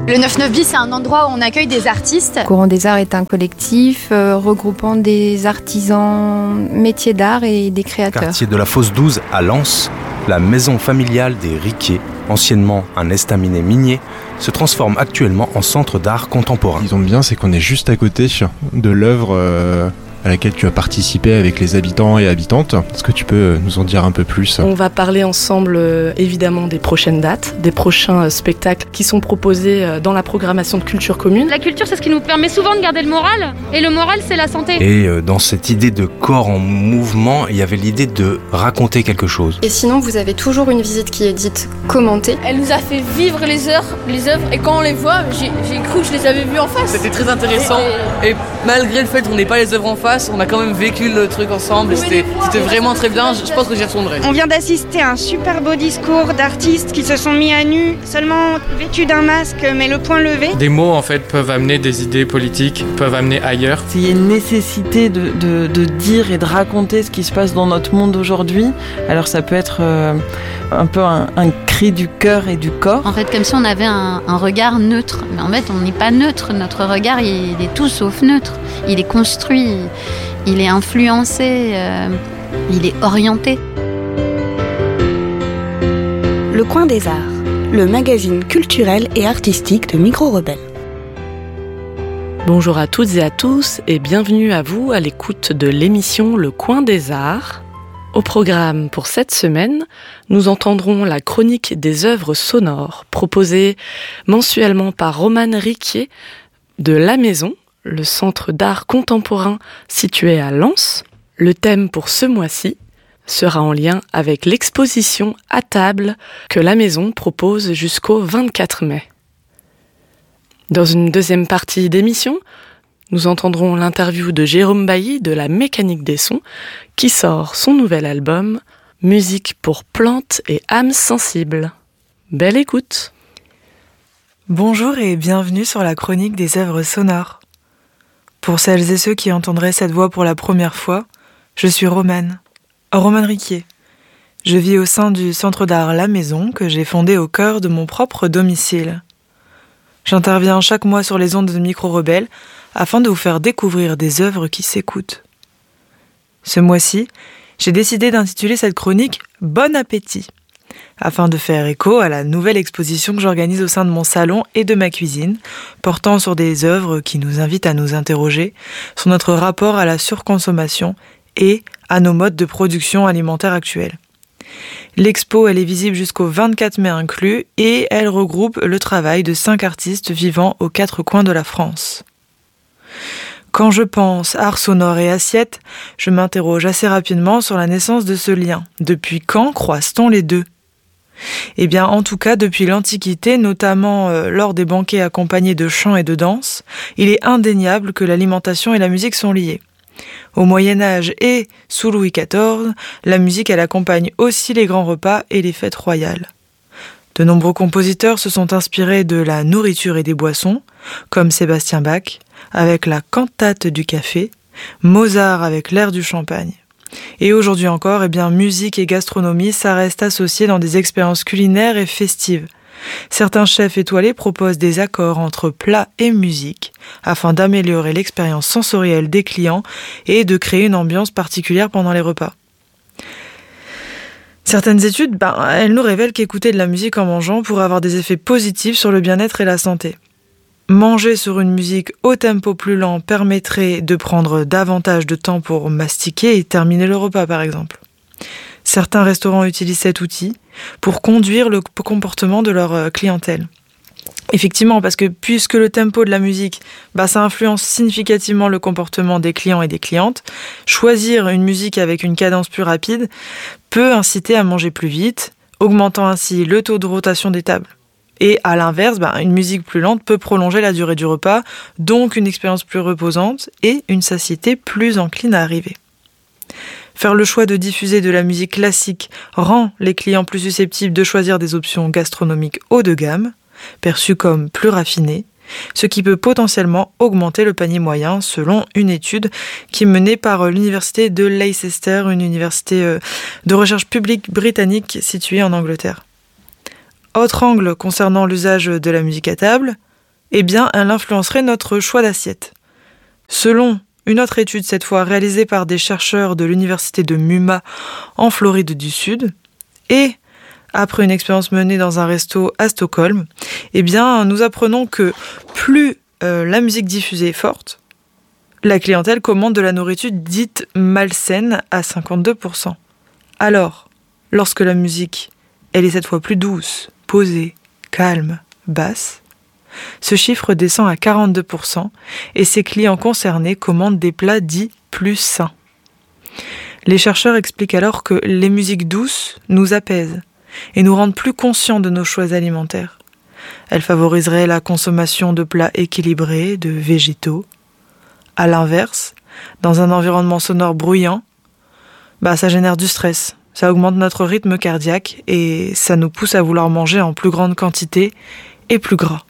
Le 9-9 bis, c'est un endroit où on accueille des artistes. Courant des Arts est un collectif regroupant des artisans métiers d'art et des créateurs. Quartier de la Fosse 12 à Lens, la maison familiale des Riquier, anciennement un estaminet minier, se transforme actuellement en centre d'art contemporain. Ce qu'ils ont de bien, c'est qu'on est juste à côté de l'œuvre à laquelle tu as participé avec les habitants et habitantes. Est-ce que tu peux nous en dire un peu plus ? On va parler ensemble évidemment des prochaines dates, des prochains spectacles qui sont proposés dans la programmation de Culture Commune. La culture, c'est ce qui nous permet souvent de garder le moral, et le moral, c'est la santé. Et dans cette idée de corps en mouvement, il y avait l'idée de raconter quelque chose. Et sinon, vous avez toujours une visite qui est dite commentée. Elle nous a fait vivre les œuvres, et quand on les voit, j'ai cru que je les avais vues en face. C'était très intéressant, et malgré le fait qu'on n'ait pas les œuvres en face, on a quand même vécu le truc ensemble, et c'était vraiment très bien, je pense que j'y retournerai. On vient d'assister à un super beau discours d'artistes qui se sont mis à nu, seulement vêtus d'un masque mais le poing levé. Des mots en fait peuvent amener des idées politiques, peuvent amener ailleurs. Il y a une nécessité de dire et de raconter ce qui se passe dans notre monde aujourd'hui. Alors ça peut être un peu un cri du cœur et du corps. En fait, comme si on avait un regard neutre. Mais en fait, on n'est pas neutre. Notre regard, il est tout sauf neutre. Il est construit, il est influencé, il est orienté. Le Coin des Arts, le magazine culturel et artistique de Micro Rebelle. Bonjour à toutes et à tous et bienvenue à vous à l'écoute de l'émission Le Coin des Arts. Au programme pour cette semaine, nous entendrons la chronique des œuvres sonores proposée mensuellement par Romane Riquier de La Maison, le centre d'art contemporain situé à Lens. Le thème pour ce mois-ci sera en lien avec l'exposition à table que La Maison propose jusqu'au 24 mai. Dans une deuxième partie d'émission, nous entendrons l'interview de Jérôme Bailly de la Mécanique des Sons qui sort son nouvel album « Musique pour plantes et âmes sensibles ». Belle écoute. Bonjour et bienvenue sur la chronique des œuvres sonores. Pour celles et ceux qui entendraient cette voix pour la première fois, je suis Romane Riquier. Je vis au sein du centre d'art La Maison que j'ai fondé au cœur de mon propre domicile. J'interviens chaque mois sur les ondes de Micro Rebelle afin de vous faire découvrir des œuvres qui s'écoutent. Ce mois-ci, j'ai décidé d'intituler cette chronique « Bon appétit » afin de faire écho à la nouvelle exposition que j'organise au sein de mon salon et de ma cuisine, portant sur des œuvres qui nous invitent à nous interroger sur notre rapport à la surconsommation et à nos modes de production alimentaire actuels. L'expo, elle est visible jusqu'au 24 mai inclus et elle regroupe le travail de 5 artistes vivant aux 4 coins de la France. Quand je pense art sonore et assiette, je m'interroge assez rapidement sur la naissance de ce lien. Depuis quand croise-t-on les deux ? Eh bien, en tout cas, depuis l'Antiquité, notamment lors des banquets accompagnés de chants et de danses, il est indéniable que l'alimentation et la musique sont liées. Au Moyen-Âge et sous Louis XIV, la musique elle accompagne aussi les grands repas et les fêtes royales. De nombreux compositeurs se sont inspirés de la nourriture et des boissons, comme Sébastien Bach avec la cantate du café, Mozart avec l'air du champagne. Et aujourd'hui encore, musique et gastronomie, ça reste associé dans des expériences culinaires et festives. Certains chefs étoilés proposent des accords entre plat et musique afin d'améliorer l'expérience sensorielle des clients et de créer une ambiance particulière pendant les repas. Certaines études, elles nous révèlent qu'écouter de la musique en mangeant pourrait avoir des effets positifs sur le bien-être et la santé. Manger sur une musique au tempo plus lent permettrait de prendre davantage de temps pour mastiquer et terminer le repas par exemple. Certains restaurants utilisent cet outil pour conduire le comportement de leur clientèle. Effectivement, parce que puisque le tempo de la musique, ça influence significativement le comportement des clients et des clientes, choisir une musique avec une cadence plus rapide peut inciter à manger plus vite, augmentant ainsi le taux de rotation des tables. Et à l'inverse, une musique plus lente peut prolonger la durée du repas, donc une expérience plus reposante et une satiété plus encline à arriver. Faire le choix de diffuser de la musique classique rend les clients plus susceptibles de choisir des options gastronomiques haut de gamme, perçues comme plus raffinées, ce qui peut potentiellement augmenter le panier moyen selon une étude qui est menée par l'université de Leicester, une université de recherche publique britannique située en Angleterre. Autre angle concernant l'usage de la musique à table, eh bien, elle influencerait notre choix d'assiette. Selon une autre étude, cette fois réalisée par des chercheurs de l'université de Mumma en Floride du Sud, et après une expérience menée dans un resto à Stockholm, eh bien, nous apprenons que plus la musique diffusée est forte, la clientèle commande de la nourriture dite malsaine à 52%. Alors, lorsque la musique, elle est cette fois plus douce, posée, calme, basse, ce chiffre descend à 42% et ces clients concernés commandent des plats dits plus sains. Les chercheurs expliquent alors que les musiques douces nous apaisent et nous rendent plus conscients de nos choix alimentaires. Elles favoriseraient la consommation de plats équilibrés, de végétaux. À l'inverse, dans un environnement sonore bruyant, ça génère du stress, ça augmente notre rythme cardiaque et ça nous pousse à vouloir manger en plus grande quantité et plus gras.